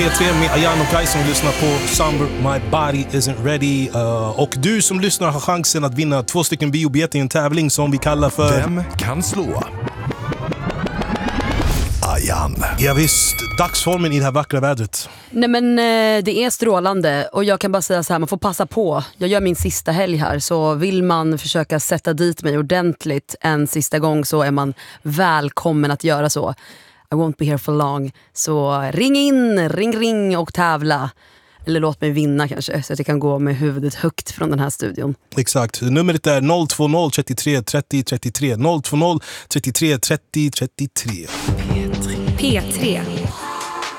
P3 med Ayan och Kai som lyssnar på Summer My Body Isn't Ready. Och du som lyssnar har chansen att vinna 2 stycken biobiljetter i en tävling som vi kallar för Vem kan slå Ayan? Ja visst, dagsformen i det här vackra vädret. Nej men det är strålande och jag kan bara säga så här, man får passa på. Jag gör min sista helg här, så vill man försöka sätta dit mig ordentligt en sista gång så är man välkommen att göra så. I won't be here for long. Så ring och tävla. Eller låt mig vinna kanske, så att jag kan gå med huvudet högt från den här studion. Exakt, numret är 020 33 30 33 020 33 30 33. P3